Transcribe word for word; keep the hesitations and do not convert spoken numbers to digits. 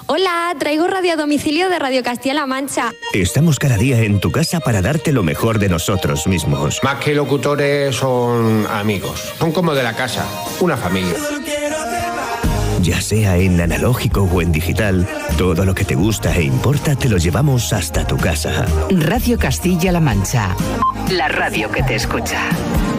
Hola, traigo radio a domicilio de Radio Castilla-La Mancha. Estamos cada día en tu casa para darte lo mejor de nosotros mismos. Más que locutores, son amigos. Son como de la casa, una familia. Ya sea en analógico o en digital, todo lo que te gusta e importa te lo llevamos hasta tu casa. Radio Castilla-La Mancha, la radio que te escucha.